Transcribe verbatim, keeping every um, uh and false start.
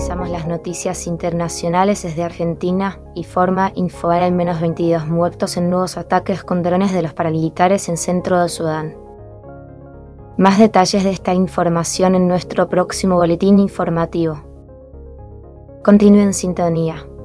Actualizamos las noticias internacionales desde Argentina. Informa Infobae al menos veintidós muertos en nuevos ataques con drones de los paramilitares en centro de Sudán. Más detalles de esta información en nuestro próximo boletín informativo. Continúe en sintonía.